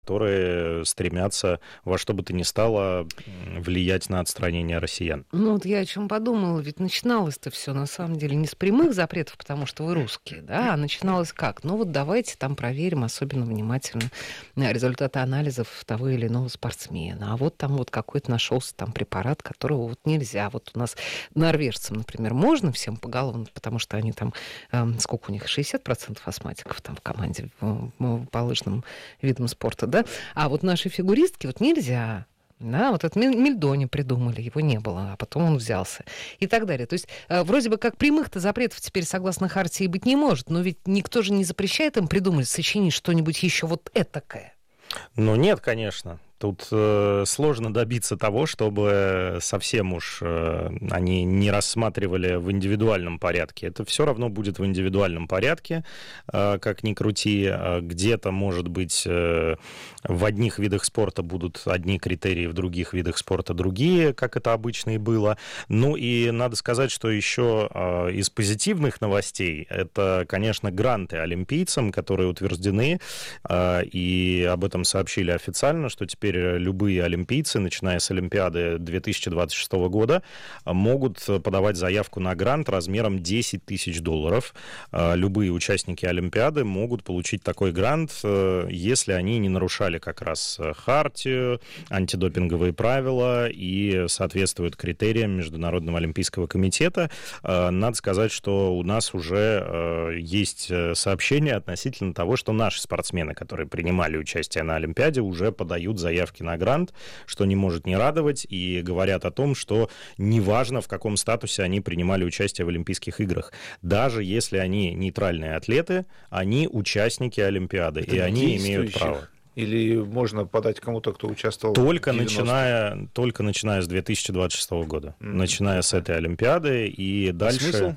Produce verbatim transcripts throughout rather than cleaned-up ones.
которые стремятся во что бы то ни стало влиять на отстранение россиян. Ну вот я о чем подумала, ведь начиналось-то все на самом деле не с прямых запретов, потому что вы русские, да, а начиналось как? Ну вот давайте там проверим особенно внимательно результаты анализов того или иного спортсмена, а вот там вот какой-то нашелся там препарат, которого вот нельзя. Вот у нас норвежцам, например, можно всем поголовно, потому что они там, э, сколько у них, шестьдесят процентов астматиков там в команде в, по лыжным видам спорта, да? А вот наши фигуристки вот нельзя. Да, вот этот Мельдони придумали, его не было, а потом он взялся и так далее. То есть вроде бы как прямых-то запретов теперь, согласно Хартии, быть не может, но ведь никто же не запрещает им придумать, сочинить что-нибудь еще вот этакое. Ну нет, конечно. Тут э, сложно добиться того, чтобы совсем уж э, они не рассматривали в индивидуальном порядке. Это все равно будет в индивидуальном порядке, э, как ни крути. Где-то, может быть, э, в одних видах спорта будут одни критерии, в других видах спорта другие, как это обычно и было. Ну и надо сказать, что еще э, из позитивных новостей, это, конечно, гранты олимпийцам, которые утверждены, э, и об этом сообщили официально, что теперь любые олимпийцы, начиная с Олимпиады две тысячи двадцать шестого года, могут подавать заявку на грант размером десять тысяч долларов. Любые участники Олимпиады могут получить такой грант, если они не нарушали как раз хартию, антидопинговые правила и соответствуют критериям Международного олимпийского комитета. Надо сказать, что у нас уже есть сообщения относительно того, что наши спортсмены, которые принимали участие на Олимпиаде, уже подают заявки на грант, что не может не радовать, и говорят о том, что неважно, в каком статусе они принимали участие в Олимпийских играх. Даже если они нейтральные атлеты, они участники Олимпиады, это и они имеют право. Или можно подать кому-то, кто участвовал только в начиная, только начиная с две тысячи двадцать шестого года, mm-hmm. начиная с этой Олимпиады и дальше... Смысл?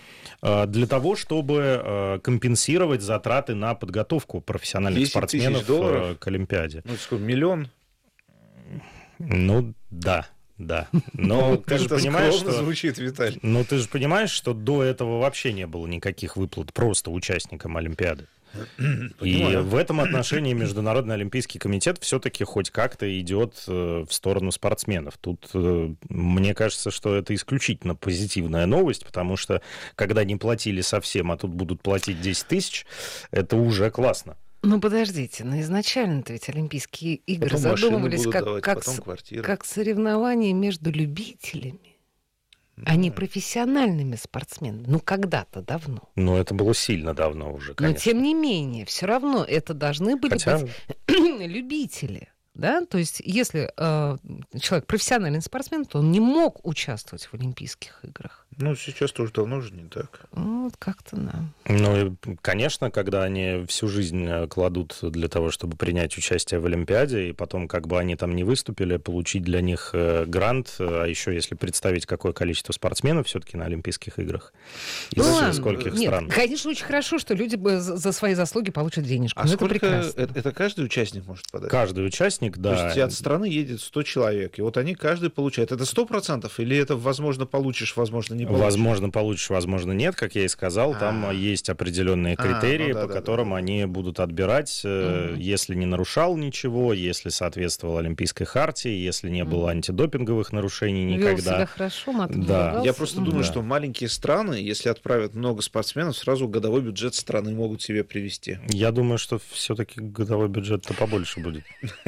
Для того, чтобы компенсировать затраты на подготовку профессиональных спортсменов к Олимпиаде. Ну, сколько, миллион? Ну, да. Да, но ты же понимаешь, что... звучит, Виталий. Но ты же понимаешь, что до этого вообще не было никаких выплат просто участникам Олимпиады. И в этом отношении Международный олимпийский комитет все-таки хоть как-то идет в сторону спортсменов. Тут мне кажется, что это исключительно позитивная новость, потому что когда не платили совсем, а тут будут платить десять тысяч, это уже классно. Ну, подождите, но изначально-то ведь Олимпийские игры потом задумывались как, давать, как, с, как соревнования между любителями, mm. а не профессиональными спортсменами. Ну, когда-то давно. Ну, это было сильно давно уже, конечно. Но, тем не менее, все равно это должны были Хотя... быть любители. Да? То есть, если э, человек профессиональный спортсмен, то он не мог участвовать в Олимпийских играх. Ну, сейчас тоже давно же не так. Ну, вот как-то, да. Ну, конечно, когда они всю жизнь кладут для того, чтобы принять участие в Олимпиаде, и потом, как бы они там не выступили, получить для них грант, а еще если представить, какое количество спортсменов все-таки на Олимпийских играх, из ну, скольких нет, стран. Конечно, очень хорошо, что люди за свои заслуги получат денежку. А сколько это прекрасно. Это, это каждый участник может подать? Каждый участник, да. То есть от страны едет сто человек, и вот они каждый получают. Это сто процентов или это, возможно, получишь, возможно, не получишь? Возможно, получишь, возможно, нет, как я и сказал. А-а-а. Там есть определенные критерии, а, ну да, по да, которым да, да. они будут отбирать, угу. если не нарушал ничего, если соответствовал Олимпийской хартии, если не было антидопинговых нарушений никогда. Вел себя хорошо, матом да. Я просто думаю, да. что маленькие страны, если отправят много спортсменов, сразу годовой бюджет страны могут себе привести. Я думаю, что все-таки годовой бюджет-то побольше будет.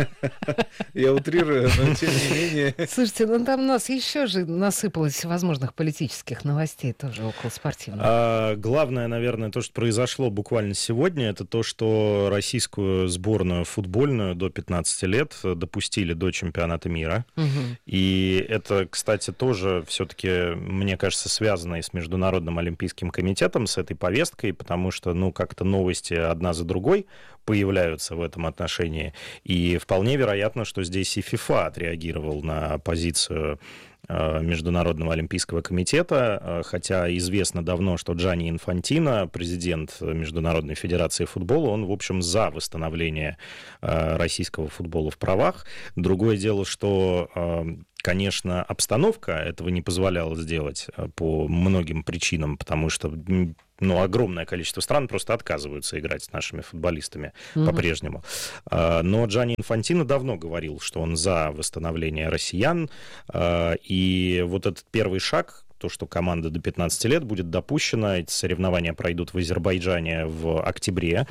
Я утрирую, но тем не менее... Слушайте, ну там у нас еще же насыпалось всевозможных политических новостей тоже около спортивных. А, главное, наверное, то, что произошло буквально сегодня, это то, что российскую сборную футбольную до пятнадцати лет допустили до чемпионата мира. Угу. И это, кстати, тоже все-таки, мне кажется, связано и с Международным олимпийским комитетом, с этой повесткой, потому что, ну, как-то новости одна за другой появляются в этом отношении. И вполне вероятно, что здесь и ФИФА отреагировал на позицию Международного олимпийского комитета, хотя известно давно, что Джанни Инфантино, президент Международной федерации футбола, он, в общем, за восстановление российского футбола в правах. Другое дело, что Конечно, обстановка этого не позволяла сделать по многим причинам, потому что ну, огромное количество стран просто отказываются играть с нашими футболистами mm-hmm. по-прежнему. Но Джанни Инфантино давно говорил, что он за восстановление россиян, и вот этот первый шаг, то, что команда до пятнадцати лет будет допущена. Эти соревнования пройдут в Азербайджане в октябре.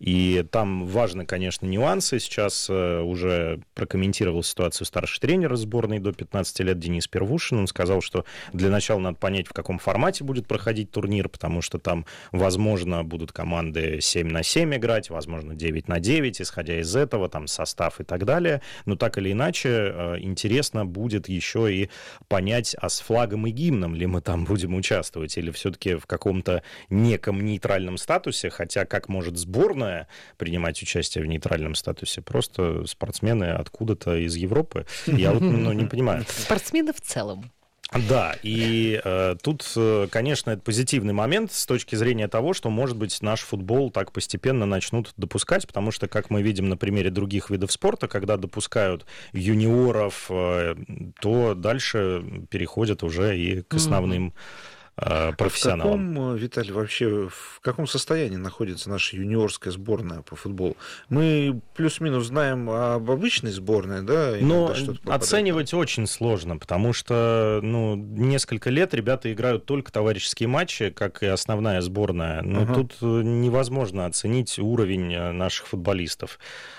И там важны, конечно, нюансы. Сейчас уже прокомментировал ситуацию старший тренер сборной до пятнадцати лет Денис Первушин. Он сказал, что для начала надо понять, в каком формате будет проходить турнир, потому что там, возможно, будут команды семь на семь играть, возможно, девять на девять, исходя из этого, там состав и так далее. Но так или иначе, интересно будет еще и понять, а с флагом и гимном ли мы там будем участвовать, или все-таки в каком-то неком нейтральном статусе, хотя как может сборная принимать участие в нейтральном статусе? Просто спортсмены откуда-то из Европы. Я вот ну, не понимаю. Спортсмены в целом. Да, и э, тут, конечно, это позитивный момент с точки зрения того, что, может быть, наш футбол так постепенно начнут допускать, потому что, как мы видим на примере других видов спорта, когда допускают юниоров, э, то дальше переходят уже и к основным профессионалам. В каком, Виталий, вообще в каком состоянии находится наша юниорская сборная по футболу? Мы плюс-минус знаем об обычной сборной, да? Но оценивать очень сложно, потому что ну, несколько лет ребята играют только товарищеские матчи, как и основная сборная. Но uh-huh. тут невозможно оценить уровень наших футболистов.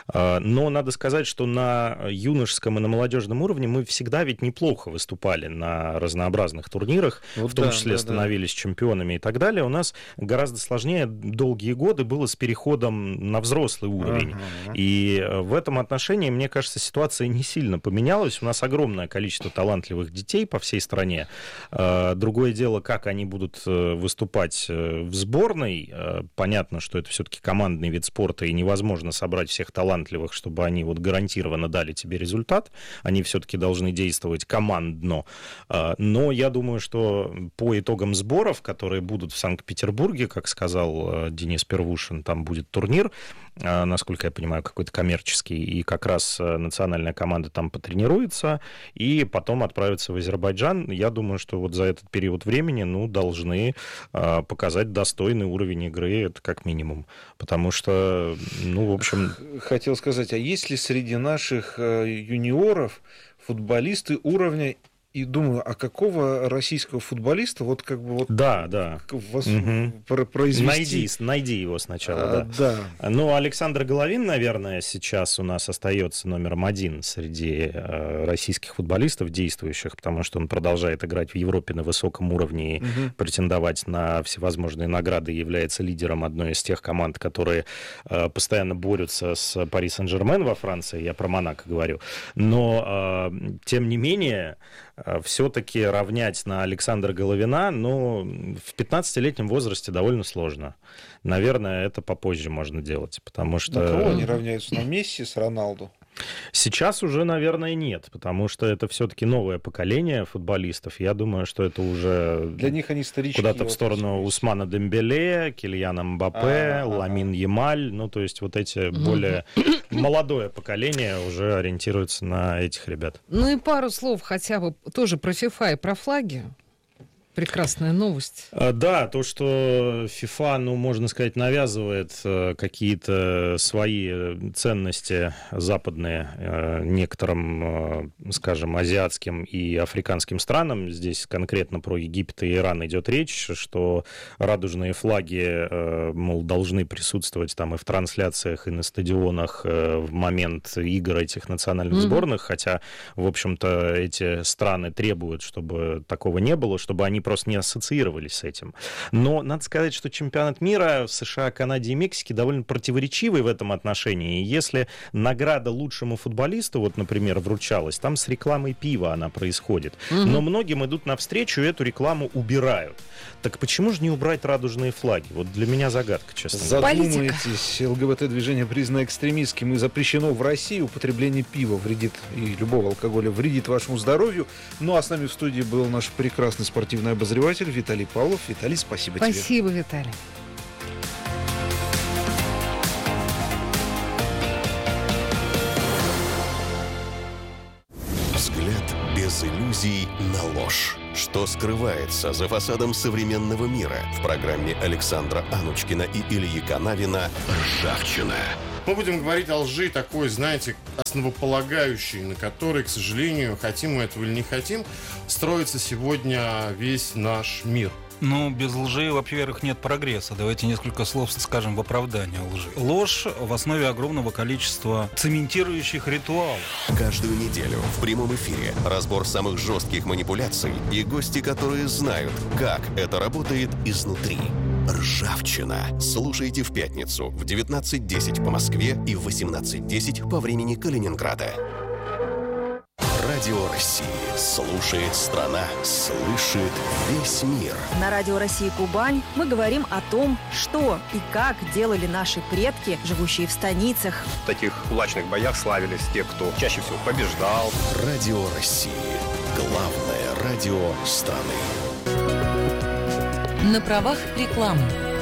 Но надо сказать, что на юношеском и на молодежном уровне мы всегда ведь неплохо выступали на разнообразных турнирах, вот в том да, числе да, становились да. чемпионами и так далее. У нас гораздо сложнее долгие годы было с переходом на взрослый уровень. Uh-huh. И в этом отношении, мне кажется, ситуация не сильно поменялась. У нас огромное количество талантливых детей по всей стране. Другое дело, как они будут выступать в сборной. Понятно, что это все-таки командный вид спорта, и невозможно собрать всех талантливых, чтобы они вот гарантированно дали тебе результат. Они все-таки должны действовать командно. Но я думаю, что по итогам сборов, которые будут в Санкт-Петербурге, как сказал Денис Первушин, там будет турнир, насколько я понимаю, какой-то коммерческий, и как раз национальная команда там потренируется, и потом отправится в Азербайджан. Я думаю, что вот за этот период времени, ну, должны показать достойный уровень игры, это как минимум. Потому что, ну, в общем... Хотел сказать, а есть ли среди наших юниоров футболисты уровня... И думаю, а какого российского футболиста вот как бы вот да, да. вас угу. произвести? Найди, найди его сначала, а, да. да. Ну, Александр Головин, наверное, сейчас у нас остается номером один среди э, российских футболистов действующих, потому что он продолжает играть в Европе на высоком уровне и угу. претендовать на всевозможные награды, и является лидером одной из тех команд, которые э, постоянно борются с Пари Сен-Жермен во Франции, я про Монако говорю. Но, э, тем не менее, все-таки равнять на Александра Головина, но в пятнадцатилетнем возрасте довольно сложно. Наверное, это попозже можно делать, потому что... На кого они равняются? На Месси с Роналду? Сейчас уже, наверное, нет, потому что это все-таки новое поколение футболистов. Я думаю, что это уже для них они старички, куда-то в сторону Усмана Дембеле, Килияна Мбаппе, А-а-а. Ламин Ямаль. Ну, то есть вот эти более молодое поколение уже ориентируется на этих ребят. Ну и пару слов хотя бы тоже про FIFA и про флаги. Прекрасная новость. Да, то, что FIFA, ну, можно сказать, навязывает какие-то свои ценности западные некоторым, скажем, азиатским и африканским странам. Здесь конкретно про Египет и Иран идет речь, что радужные флаги, мол, должны присутствовать там и в трансляциях, и на стадионах в момент игр этих национальных mm-hmm. сборных, хотя, в общем-то, эти страны требуют, чтобы такого не было, чтобы они просто не ассоциировались с этим. Но надо сказать, что чемпионат мира в США, Канаде и Мексике довольно противоречивый в этом отношении. И если награда лучшему футболисту, вот, например, вручалась, там с рекламой пива она происходит. Угу. Но многим идут навстречу и эту рекламу убирают. Так почему же не убрать радужные флаги? Вот для меня загадка, честно говоря. Задумайтесь, ЛГБТ-движение признано экстремистским и запрещено в России. Употребление пива вредит, и любого алкоголя вредит вашему здоровью. Ну а с нами в студии был наш прекрасный спортивный обозреватель Виталий Павлов. Виталий, спасибо, спасибо тебе. Спасибо, Виталий. Взгляд без иллюзий на ложь. Что скрывается за фасадом современного мира? В программе Александра Анучкина и Ильи Канавина «Ржавчина». Мы будем говорить о лжи такой, знаете, основополагающей, на которой, к сожалению, хотим мы этого или не хотим, строится сегодня весь наш мир. Ну, без лжи, во-первых, нет прогресса. Давайте несколько слов скажем в оправдании лжи. Ложь в основе огромного количества цементирующих ритуалов. Каждую неделю в прямом эфире разбор самых жестких манипуляций и гости, которые знают, как это работает изнутри. «Ржавчина». Слушайте в пятницу в девятнадцать десять по Москве и в восемнадцать десять по времени Калининграда. Радио России. Слушает страна, слышит весь мир. На Радио России Кубань мы говорим о том, что и как делали наши предки, живущие в станицах. В таких кулачных боях славились те, кто чаще всего побеждал. Радио России. Главное радио страны. На правах рекламы.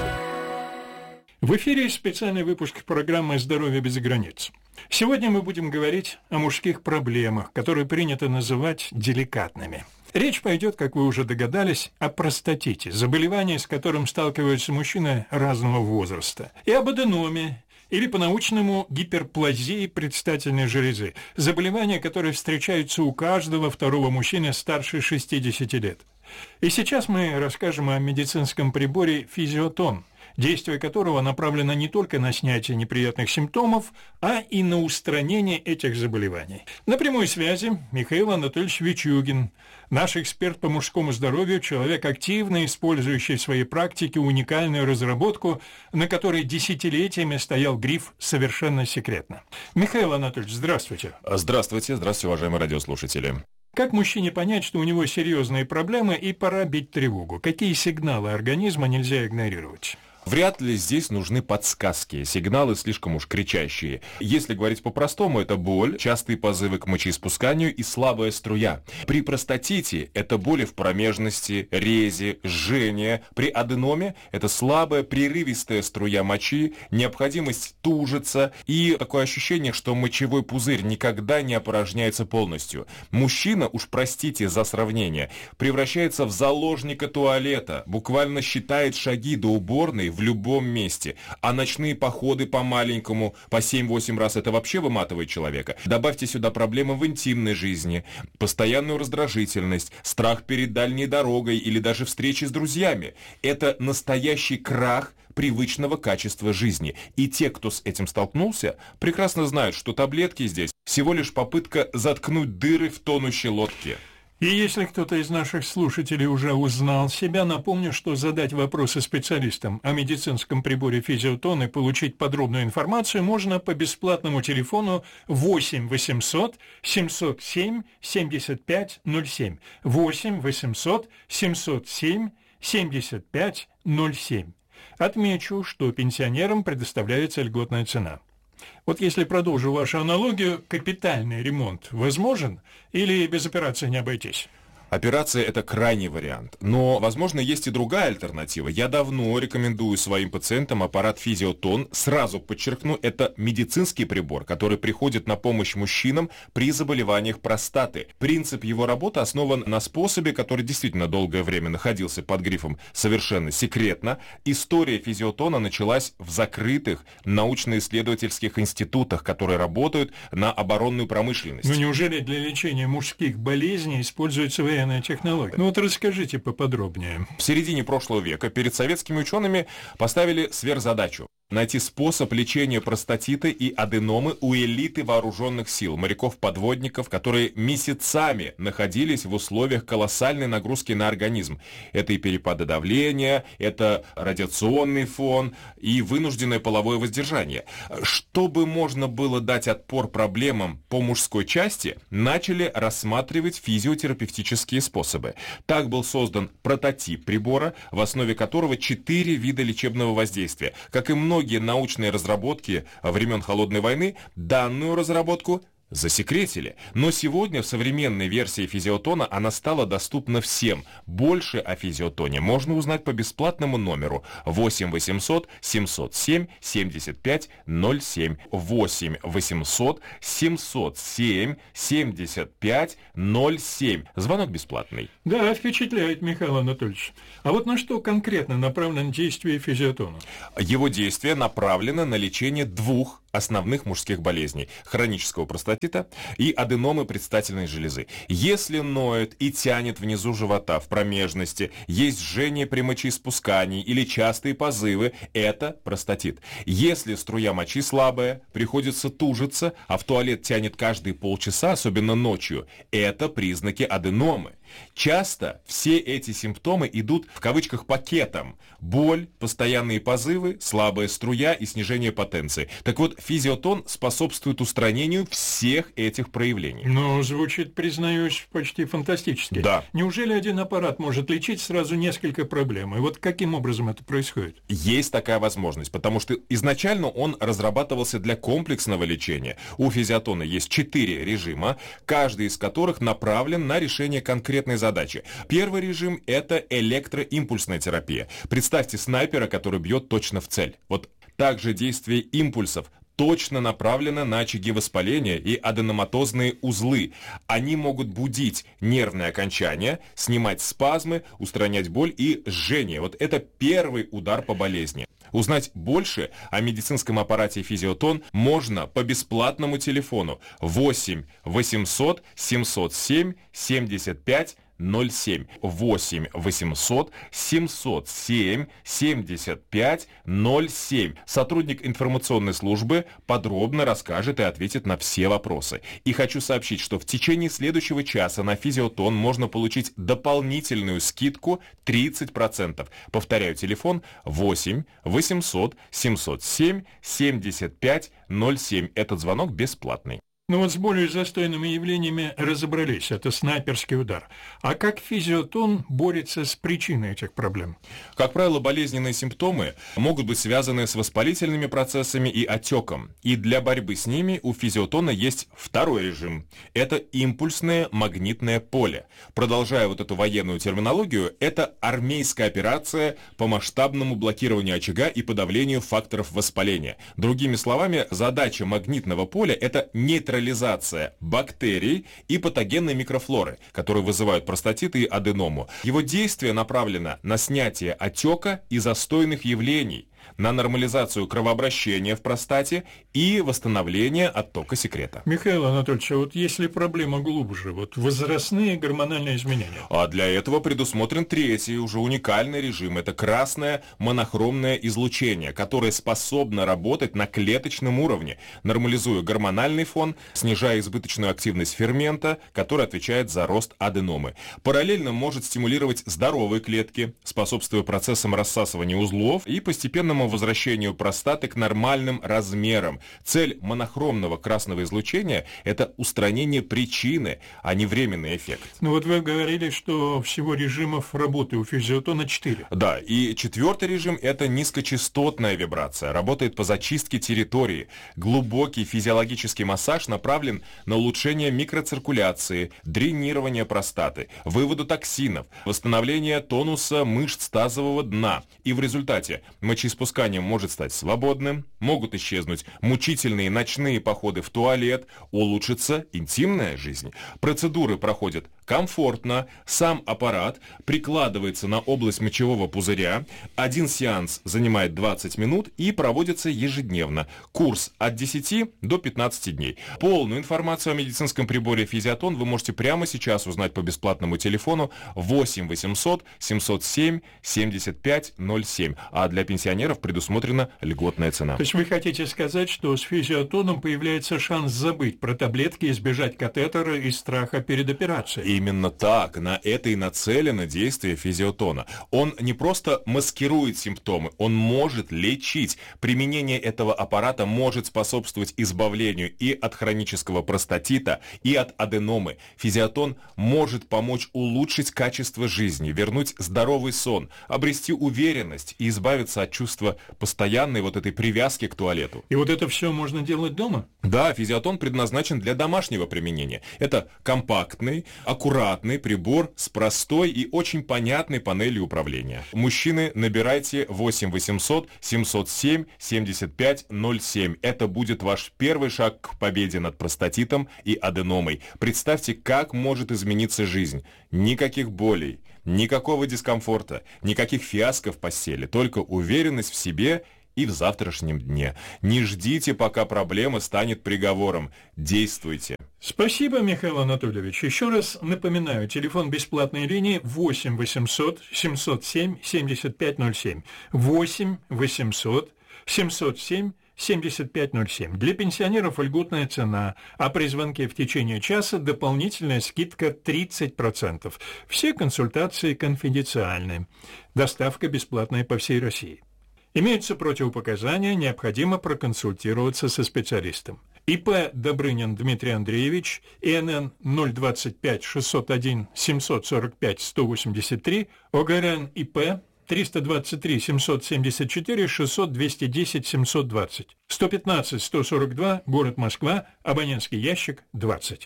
В эфире специальный выпуск программы «Здоровье без границ». Сегодня мы будем говорить о мужских проблемах, которые принято называть деликатными. Речь пойдет, как вы уже догадались, о простатите, заболевании, с которым сталкиваются мужчины разного возраста, и об аденоме, или по-научному гиперплазии предстательной железы, заболевание, которое встречается у каждого второго мужчины старше шестидесяти лет. И сейчас мы расскажем о медицинском приборе «Физиотон», действие которого направлено не только на снятие неприятных симптомов, а и на устранение этих заболеваний. На прямой связи Михаил Анатольевич Вичугин, наш эксперт по мужскому здоровью, человек, активно использующий в своей практике уникальную разработку, на которой десятилетиями стоял гриф «Совершенно секретно». Михаил Анатольевич, здравствуйте. Здравствуйте, здравствуйте, уважаемые радиослушатели. Как мужчине понять, что у него серьезные проблемы и пора бить тревогу? Какие сигналы организма нельзя игнорировать? Вряд ли здесь нужны подсказки, сигналы слишком уж кричащие. Если говорить по-простому, это боль, частые позывы к мочеиспусканию и слабая струя. При простатите это боли в промежности, резе, жжение. При аденоме это слабая, прерывистая струя мочи, необходимость тужиться и такое ощущение, что мочевой пузырь никогда не опорожняется полностью. Мужчина, уж простите за сравнение, превращается в заложника туалета, буквально считает шаги до уборной в любом месте. А ночные походы по-маленькому, по семь-восемь раз, это вообще выматывает человека. Добавьте сюда проблемы в интимной жизни, постоянную раздражительность, страх перед дальней дорогой или даже встречи с друзьями. Это настоящий крах привычного качества жизни. И те, кто с этим столкнулся, прекрасно знают, что таблетки здесь всего лишь попытка заткнуть дыры в тонущей лодке. И если кто-то из наших слушателей уже узнал себя, напомню, что задать вопросы специалистам о медицинском приборе «Физиотон» и получить подробную информацию можно по бесплатному телефону восемь восемьсот семьсот семь семьдесят пять ноль семь. восемь восемьсот семьсот семь семьдесят пять ноль семь. Отмечу, что пенсионерам предоставляется льготная цена. Вот если продолжу вашу аналогию, капитальный ремонт возможен или без операции не обойтись? Операция – это крайний вариант. Но, возможно, есть и другая альтернатива. Я давно рекомендую своим пациентам аппарат «Физиотон». Сразу подчеркну, это медицинский прибор, который приходит на помощь мужчинам при заболеваниях простаты. Принцип его работы основан на способе, который действительно долгое время находился под грифом «совершенно секретно». История «Физиотона» началась в закрытых научно-исследовательских институтах, которые работают на оборонную промышленность. Но неужели для лечения мужских болезней используется военная технология? Ну вот расскажите поподробнее. В середине прошлого века перед советскими учеными поставили сверхзадачу – найти способ лечения простатита и аденомы у элиты вооруженных сил, моряков-подводников, которые месяцами находились в условиях колоссальной нагрузки на организм. Это и перепады давления, это радиационный фон и вынужденное половое воздержание. Чтобы можно было дать отпор проблемам по мужской части, начали рассматривать физиотерапевтические способы. Так был создан прототип прибора, в основе которого четыре вида лечебного воздействия. Как и многие научные разработки времен Холодной войны, данную разработку засекретили. Но сегодня в современной версии физиотона она стала доступна всем. Больше о физиотоне можно узнать по бесплатному номеру восемь восемьсот семьсот семь семьдесят пять ноль семь. восемь восемьсот семьсот семь семьдесят пять ноль семь. Звонок бесплатный. Да, впечатляет, Михаил Анатольевич. А вот на что конкретно направлено действие физиотона? Его действие направлено на лечение двух основных мужских болезней – хронического простатита и аденомы предстательной железы. Если ноет и тянет внизу живота, в промежности, есть жжение при мочеиспускании или частые позывы – это простатит. Если струя мочи слабая, приходится тужиться, а в туалет тянет каждые полчаса, особенно ночью – это признаки аденомы. Часто все эти симптомы идут в кавычках пакетом. Боль, постоянные позывы, слабая струя и снижение потенции. Так вот, физиотон способствует устранению всех этих проявлений. Ну, звучит, признаюсь, почти фантастически. Да. Неужели один аппарат может лечить сразу несколько проблем? И вот каким образом это происходит? Есть такая возможность, потому что изначально он разрабатывался для комплексного лечения. У физиотона есть четыре режима, каждый из которых направлен на решение конкретной задачи. Первый режим – это электроимпульсная терапия. Представьте снайпера, который бьет точно в цель. Вот также действие импульсов точно направлено на очаги воспаления и аденоматозные узлы. Они могут будить нервные окончания, снимать спазмы, устранять боль и жжение. Вот это первый удар по болезни. Узнать больше о медицинском аппарате физиотон можно по бесплатному телефону восемь восемьсот семьсот семь семьдесят пять ноль семь. восемь восемьсот семьсот семь семьдесят пять ноль семь. Сотрудник информационной службы подробно расскажет и ответит на все вопросы. И хочу сообщить, что в течение следующего часа на физиотон можно получить дополнительную скидку тридцать процентов. Повторяю, телефон восемь восемьсот семьсот семь семьдесят пять ноль семь. Этот звонок бесплатный. Ну вот с более застойными явлениями разобрались, это снайперский удар. А как физиотон борется с причиной этих проблем? Как правило, болезненные симптомы могут быть связаны с воспалительными процессами и отеком. И для борьбы с ними у физиотона есть второй режим. Это импульсное магнитное поле. Продолжая вот эту военную терминологию, это армейская операция по масштабному блокированию очага и подавлению факторов воспаления. Другими словами, задача магнитного поля – это нейтрализация нейтрализация бактерий и патогенной микрофлоры, которые вызывают простатит и аденому. Его действие направлено на снятие отека и застойных явлений, на нормализацию кровообращения в простате и восстановление оттока секрета. Михаил Анатольевич, а вот если проблема глубже, вот возрастные гормональные изменения? А для этого предусмотрен третий, уже уникальный режим. Это красное монохромное излучение, которое способно работать на клеточном уровне, нормализуя гормональный фон, снижая избыточную активность фермента, который отвечает за рост аденомы. Параллельно может стимулировать здоровые клетки, способствуя процессам рассасывания узлов и постепенному возвращению простаты к нормальным размерам. Цель монохромного красного излучения – это устранение причины, а не временный эффект. Ну вот вы говорили, что всего режимов работы у физиотона четыре. Да, и четвертый режим – это низкочастотная вибрация, работает по зачистке территории. Глубокий физиологический массаж направлен на улучшение микроциркуляции, дренирование простаты, выводу токсинов, восстановление тонуса мышц тазового дна. И в результате мочеиспускание может стать свободным, могут исчезнуть мучительные ночные походы в туалет, улучшится интимная жизнь. Процедуры проходят комфортно, сам аппарат прикладывается на область мочевого пузыря, один сеанс занимает двадцать минут и проводится ежедневно. Курс от десяти до пятнадцати дней. Полную информацию о медицинском приборе физиотон вы можете прямо сейчас узнать по бесплатному телефону восемь восемьсот семьсот семь семьдесят пять ноль семь, а для пенсионеров предусмотрена льготная цена. То есть вы хотите сказать, что с физиотоном появляется шанс забыть про таблетки, избежать катетера и страха перед операцией? Именно так, на это и нацелено действие физиотона. Он не просто маскирует симптомы, он может лечить. Применение этого аппарата может способствовать избавлению и от хронического простатита, и от аденомы. Физиотон может помочь улучшить качество жизни, вернуть здоровый сон, обрести уверенность и избавиться от чувства постоянной вот этой привязки к туалету. И вот это все можно делать дома? Да, физиотон предназначен для домашнего применения. Это компактный, аккуратный прибор с простой и очень понятной панелью управления. Мужчины, набирайте восемь восемьсот семьсот семь семьдесят пять ноль семь. Это будет ваш первый шаг к победе над простатитом и аденомой. Представьте, как может измениться жизнь. Никаких болей, никакого дискомфорта, никаких фиаско в постели, только уверенность в себе и в завтрашнем дне. Не ждите, пока проблема станет приговором. Действуйте. Спасибо, Михаил Анатольевич. Еще раз напоминаю, телефон бесплатной линии восемь восемьсот семьсот семь семьдесят пять ноль семь. восемь восемьсот семьсот семь семьдесят пять ноль семь. Для пенсионеров льготная цена, а при звонке в течение часа дополнительная скидка тридцать процентов. Все консультации конфиденциальны. Доставка бесплатная по всей России. Имеются противопоказания, необходимо проконсультироваться со специалистом. ИП Добрынин Дмитрий Андреевич, ИНН ноль двадцать пять шестьсот один семьсот сорок пять сто восемьдесят три, ОГРН ИП триста двадцать три семьсот семьдесят четыре шестьсот двести десять семьсот двадцать, сто пятнадцать сто сорок два, город Москва, абонентский ящик двадцать.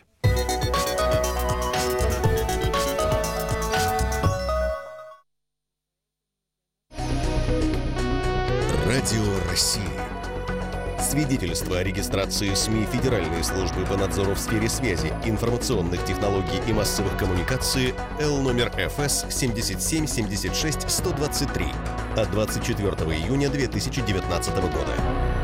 Радио России. Свидетельство о регистрации СМИ Федеральной службы по надзору в сфере связи, информационных технологий и массовых коммуникаций Л номер Ф С семьдесят семь семьдесят шесть сто двадцать три от двадцать четвёртого июня две тысячи девятнадцатого года.